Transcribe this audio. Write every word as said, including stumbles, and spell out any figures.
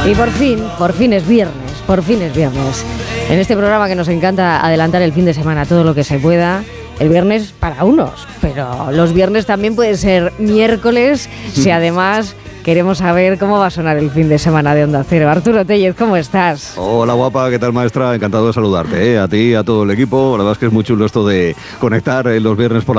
Y por fin, por fin es viernes, por fin es viernes. En este programa que nos encanta adelantar el fin de semana todo lo que se pueda, el viernes para unos, pero los viernes también puede ser miércoles, si además queremos saber cómo va a sonar el fin de semana de Onda Cero. Arturo Tellez, ¿cómo estás? Hola guapa, ¿qué tal maestra? Encantado de saludarte, ¿eh? A ti, a todo el equipo. La verdad es que es muy chulo esto de conectar eh, los viernes por la